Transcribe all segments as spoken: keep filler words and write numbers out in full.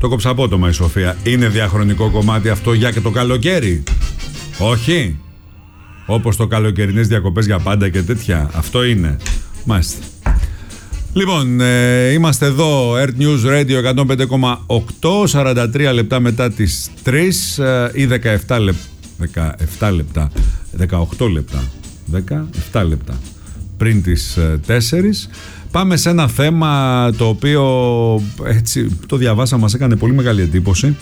Το κοψαπότομα η Σοφία. Είναι διαχρονικό κομμάτι αυτό για και το καλοκαίρι? Όχι. Όπως το καλοκαιρινές διακοπές για πάντα και τέτοια. Αυτό είναι. Μάλιστα. Λοιπόν, ε, είμαστε εδώ, Earth News Radio εκατόν πέντε κόμμα οκτώ, σαράντα τρία λεπτά μετά τις τρεις ε, ή δεκαεπτά λεπτά, δεκαοκτώ λεπτά, δεκαεπτά λεπτά πριν τις ε, τέσσερις. Πάμε σε ένα θέμα το οποίο έτσι το διαβάσα, μας έκανε πολύ μεγάλη εντύπωση,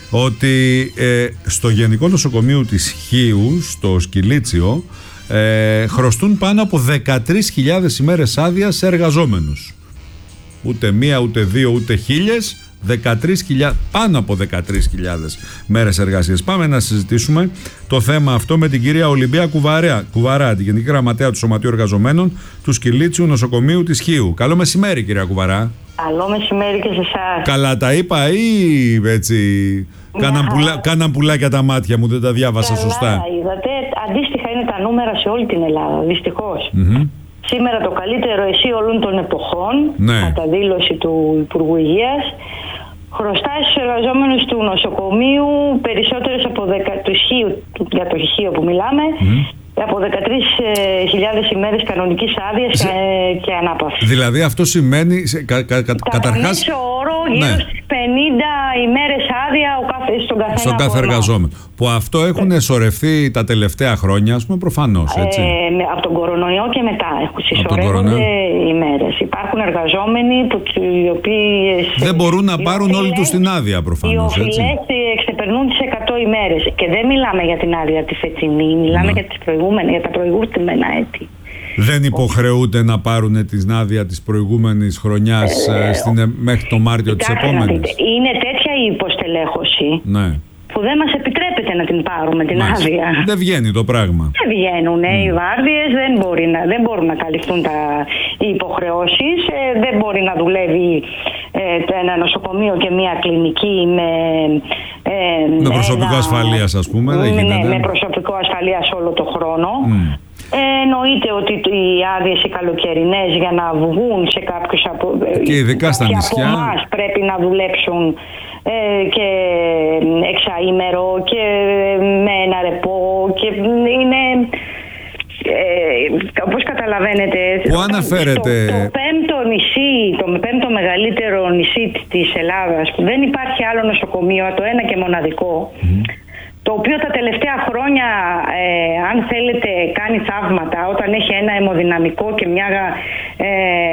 ότι ε, στο Γενικό Νοσοκομείο της Χίου, στο Σκυλίτσιο, ε, χρωστούν πάνω από δεκατρείς χιλιάδες ημέρες άδεια σε εργαζόμενους. Ούτε μία, ούτε δύο, ούτε χίλιες, δεκατρείς χιλιάδες, πάνω από δεκατρείς χιλιάδες μέρες εργασίας. Πάμε να συζητήσουμε το θέμα αυτό με την κυρία Ολυμπία Κουβαρά, Κουβαρά, τη Γενική Γραμματέα του Σωματείου Εργαζομένων του Σκυλίτσιου Νοσοκομείου της Χίου. Καλό μεσημέρι, κυρία Κουβαρά. Καλό μεσημέρι και σε εσάς. Καλά τα είπα ή έτσι κάναν, πουλά, κάναν πουλάκια τα μάτια μου, δεν τα διάβασα Καλά σωστά? είδατε, αντίστοιχα είναι τα νούμερα σε όλη την Ελλάδα, δυστυχώς. Mm-hmm. Σήμερα το καλύτερο εσύ όλων των εποχών, ναι, κατά δήλωση του Υπουργού Υγείας, χρωστάει στους εργαζόμενους του νοσοκομείου περισσότερες από δεκα, του Χίου, για το Χίο που μιλάμε, mm-hmm, από δεκατρείς χιλιάδες ημέρες κανονικής άδειας Ζε... και ανάπαυσης. Δηλαδή αυτό σημαίνει κα, κα, κα, καταρχάς μέσο όρο γύρω ναι. στις πενήντα ημέρες άδεια ο κάθε, στον καθένα στον κάθε εργαζόμενο. Που αυτό έχουν εσωρευτεί τα τελευταία χρόνια, ας πούμε, προφανώς, έτσι. Ε, με, από τον κορονοϊό και μετά έχουν συσσωρεύονται ημέρες. Υπάρχουν εργαζόμενοι που, οι οποίοι δεν μπορούν να πάρουν όλοι τους την άδεια, προφανώς. Οι οφειλές ξεπερνούν τις εκατό ημέρες. Και δεν μιλάμε για την άδεια τη φετινή, μιλάμε ναι. για, τις προηγούμενες, για τα προηγούμενα έτη. Δεν υποχρεούται να πάρουν την άδεια της προηγούμενης χρονιάς ε, στην, μέχρι το Μάρτιο της επόμενης? Είναι τέτοια η υποστελέχωση, ναι, που δεν μας επιτρέπεται να την πάρουμε την Μάλιστα. άδεια. Δεν βγαίνει το πράγμα. Δεν βγαίνουν mm. οι βάρδιες, δεν, μπορεί να, δεν μπορούν να καλυφθούν τα, οι υποχρεώσεις, ε, δεν μπορεί να δουλεύει ε, ένα νοσοκομείο και μια κλινική με... Ε, με προσωπικό ένα, ασφαλείας, ας πούμε, δεν ναι, γίνεται. με προσωπικό ασφαλείας όλο το χρόνο. Mm. Ε, εννοείται ότι οι άδειες οι καλοκαιρινές για να βγουν σε κάποιους από, και ειδικά στα νησιά από εμάς πρέπει να δουλέψουν ε, και εξαήμερο και με ένα ρεπό και είναι ε, όπως καταλαβαίνετε που αναφέρεται το, το πέμπτο νησί, το πέμπτο μεγαλύτερο νησί της Ελλάδας που δεν υπάρχει άλλο νοσοκομείο, το ένα και μοναδικό, mm. το οποίο τα τελευταία χρόνια, ε, αν θέλετε, κάνει θαύματα όταν έχει ένα αιμοδυναμικό και μια ε,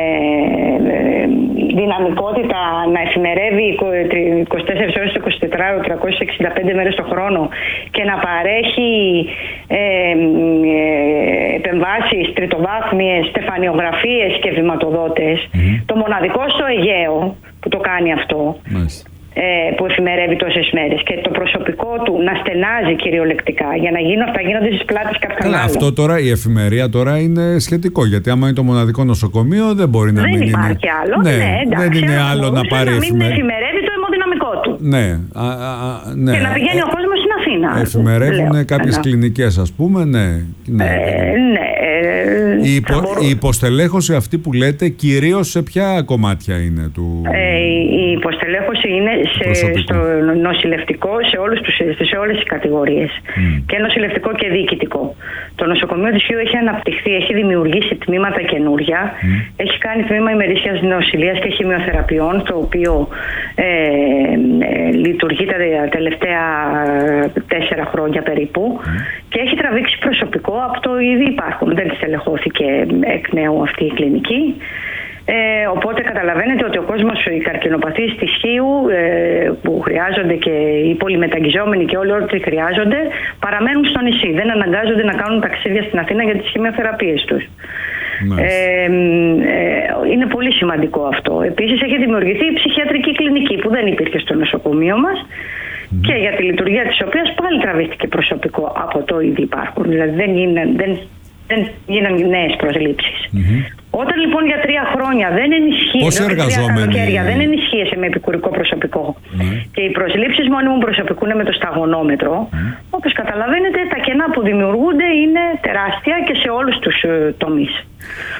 ε, δυναμικότητα να εφημερεύει είκοσι τέσσερις ώρες το εικοσιτετράωρο, τριακόσιες εξήντα πέντε μέρες το χρόνο και να παρέχει ε, ε, επεμβάσεις τριτοβάθμιες, στεφανιογραφίες και βηματοδότες. Mm-hmm. Το μοναδικό στο Αιγαίο που το κάνει αυτό. Nice. Που εφημερεύει τόσες μέρες και το προσωπικό του να στενάζει κυριολεκτικά για να γίνουν αυτά, γίνονται στις πλάτες κάποιων άλλων. Αυτό τώρα, η εφημερία τώρα είναι σχετικό, γιατί άμα είναι το μοναδικό νοσοκομείο δεν μπορεί να δεν μην είναι. Δεν υπάρχει άλλο. Ναι, ναι, εντάξει, δεν είναι άλλο να πάρει να εφημερία. Να μην εφημερεύει το αιμοδυναμικό του. Ναι, α, α, ναι. Και να πηγαίνει ε, ο κόσμος στην Αθήνα. Εφημερεύουν κάποιες κλινικές, ας πούμε, ναι. ναι. Ε, ναι. Η, υπο, η υποστελέχωση αυτή που λέτε, κυρίως σε ποια κομμάτια είναι του... Ε, η υποστελέχωση είναι σε, στο νοσηλευτικό, σε, όλους τους, σε όλες τις κατηγορίες. Mm. Και νοσηλευτικό και διοικητικό. Το νοσοκομείο της Χίου έχει αναπτυχθεί, έχει δημιουργήσει τμήματα καινούρια, mm. έχει κάνει τμήμα ημερήσιας νοσηλείας και χημειοθεραπείων, το οποίο ε, ε, λειτουργεί τα τελευταία τέσσερα χρόνια περίπου, mm. και έχει τραβήξει προσωπικό από το ήδη υπάρχουν. Δεν στελεχώθηκε εκ νέου αυτή η κλινική. Ε, οπότε καταλαβαίνετε ότι ο κόσμος, οι καρκινοπαθείς της Χίου ε, που χρειάζονται και οι πολυμεταγγιζόμενοι και όλοι ό,τι χρειάζονται παραμένουν στο νησί. Δεν αναγκάζονται να κάνουν ταξίδια στην Αθήνα για τις χημειοθεραπείες τους. Ε, ε, είναι πολύ σημαντικό αυτό. Επίσης έχει δημιουργηθεί η ψυχιατρική κλινική που δεν υπήρχε στο νοσοκομείο μας. Mm-hmm. Και για τη λειτουργία της οποίας πάλι τραβήχτηκε προσωπικό από το ήδη υπάρχουν. Δηλαδή δεν γίνανε, δεν, δεν γίνανε νέες προσλήψεις. Mm-hmm. Όταν λοιπόν για τρία χρόνια δεν ενισχύεσαι, δεν ενισχύεσαι με επικουρικό προσωπικό mm-hmm. και οι προσλήψεις μόνιμου προσωπικού είναι με το σταγονόμετρο, mm-hmm. όπως καταλαβαίνετε τα κενά που δημιουργούνται είναι τεράστια και σε όλους τους uh, τομείς.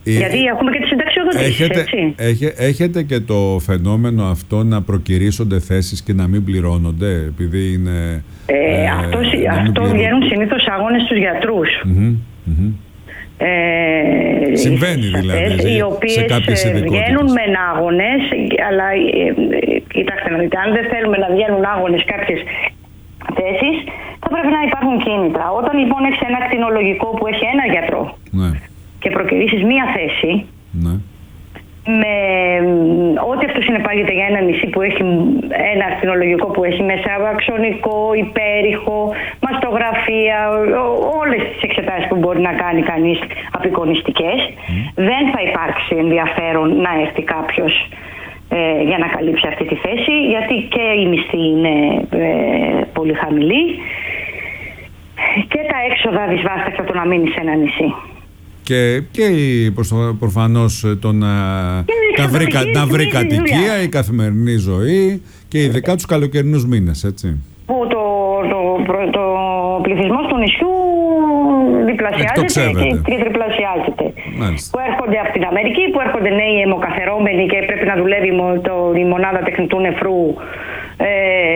Γιατί έχουμε και τις συνταξιοδοτήσεις, έχετε, έτσι. Έχε, έχετε και το φαινόμενο αυτό να προκηρύσσονται θέσεις και να μην πληρώνονται, επειδή είναι... Ε, ε, αυτό αυτό βγαίνουν συνήθως αγώνες στους γιατρούς. Mm-hmm, mm-hmm. Ε, Συμβαίνει δηλαδή οι οποίες σε κάποιες ειδικότητες. Βγαίνουν μεν άγωνες, αλλά ε, κοιτάξτε να δείτε, αν δεν θέλουμε να βγαίνουν άγωνες κάποιες θέσεις, θα πρέπει να υπάρχουν κίνητρα. Όταν λοιπόν έχεις ένα κτηνολογικό που έχει ένα γιατρό, ναι, και προκυρίσεις μία θέση, ναι, με ό,τι αυτό συνεπάγεται για ένα νησί που έχει ένα κτηνολογικό που έχει μέσα αξονικό, υπέρηχο, μαστογραφία, όλες τις εξετάσεις που μπορεί να κάνει κανείς απεικονιστικές, mm. δεν θα υπάρξει ενδιαφέρον να έρθει κάποιος ε, για να καλύψει αυτή τη θέση, γιατί και η μισθή είναι ε, πολύ χαμηλή και τα έξοδα δυσβάσταχτα το να μείνει σε ένα νησί. Και, και προφανώς το να, να, βρει, να βρει κατοικία, η καθημερινή ζωή και ειδικά τους καλοκαιρινούς μήνες, έτσι. Που το, το, το, το πληθυσμός του νησιού διπλασιάζεται και, και τριπλασιάζεται. Μάλιστα. Που έρχονται από την Αμερική, που έρχονται νέοι αιμοκαθερώμενοι και πρέπει να δουλεύει το, η μονάδα τεχνητού νεφρού. Ε,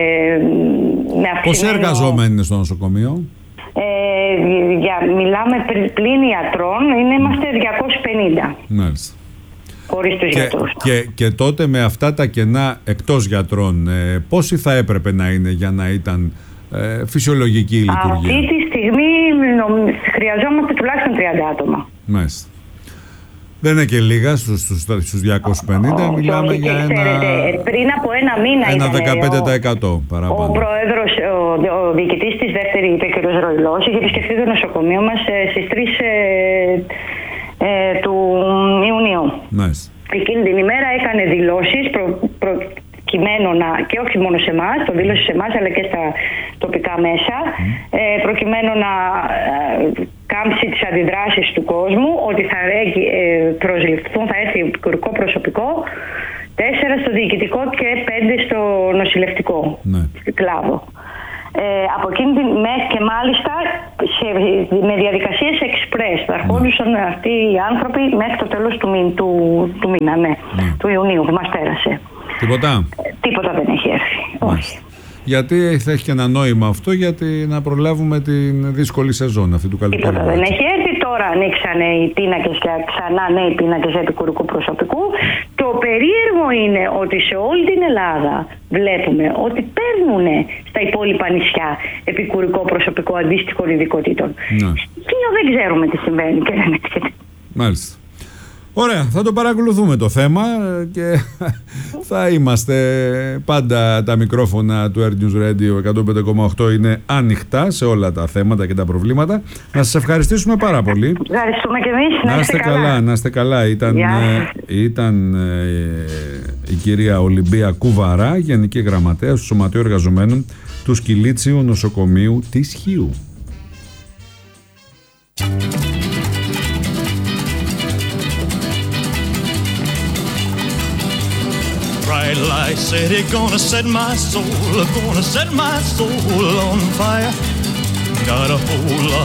με Πόσοι εργαζόμενοι είναι στο νοσοκομείο? Ε, για, μιλάμε πλην ιατρών, είναι, είμαστε διακόσιοι πενήντα. Μάλιστα. Χωρίς τους και, γιατρούς. Και, και τότε με αυτά τα κενά εκτός γιατρών, ε, πόσοι θα έπρεπε να είναι για να ήταν ε, φυσιολογική η λειτουργία? Αυτή τη στιγμή χρειαζόμαστε τουλάχιστον τριάντα άτομα. Μάλιστα. Δεν είναι και λίγα στους, στους, στους διακόσιους πενήντα, oh, μιλάμε για ένα... Ξέρετε, πριν από ένα μήνα ένα δεκαπέντε τοις εκατό ο, παραπάνω. Ο πρόεδρος, ο, ο διοικητής της δεύτερη, είπε κ. Ροϊλός, είχε επισκεφτεί το νοσοκομείο μας ε, στις τρεις ε, ε, του Ιουνίου. Nice. Εκείνη την ημέρα έκανε δηλώσεις προ, προκειμένου να, και όχι μόνο σε εμάς, το δήλωσε σε εμάς αλλά και στα τοπικά μέσα, mm. ε, προκειμένου να ε, κάμψει τις αντιδράσεις του κόσμου, ότι θα ε, προσληφθούν, θα έρθει επικουρικό προσωπικό, τέσσερα στο διοικητικό και πέντε στο νοσηλευτικό ναι. κλάδο. Ε, από εκείνη την και μάλιστα σε, με διαδικασίες express θα ερχόντουσαν ναι. αυτοί οι άνθρωποι μέχρι το τέλος του, μήνα, του, του μήνα, ναι, ναι. του Ιουνίου που μας πέρασε. Τίποτα? Ε, τίποτα δεν έχει έρθει. Όχι. Γιατί θα έχει και ένα νόημα αυτό, γιατί να προλάβουμε την δύσκολη σεζόν αυτή του καλοκαιριού. Τίποτα δεν έχει έρθει. Τώρα ανοίξανε οι πίνακες και ξανά νέοι πίνακες επικουρικού προσωπικού. Το περίεργο είναι ότι σε όλη την Ελλάδα βλέπουμε ότι παίρνουν στα υπόλοιπα νησιά επικουρικό προσωπικό αντίστοιχων ειδικοτήτων. Ναι. Σκύλο δεν ξέρουμε τι συμβαίνει και δεν έρχεται. Μάλιστα. Ωραία, θα το παρακολουθούμε το θέμα και θα είμαστε πάντα, τα μικρόφωνα του Air News Radio εκατόν πέντε κόμμα οκτώ είναι ανοιχτά σε όλα τα θέματα και τα προβλήματα. Να σας ευχαριστήσουμε πάρα πολύ. Ευχαριστούμε και εμείς. Να είστε καλά. καλά, να είστε καλά. Ήταν, ε, ήταν ε, η κυρία Ολυμπία Κουβαρά, Γενική Γραμματέα του Σωματείου Εργαζομένων του Σκυλίτσιου Νοσοκομείου της Χίου. Bright light city, gonna set my soul, gonna set my soul on fire. Got a whole lot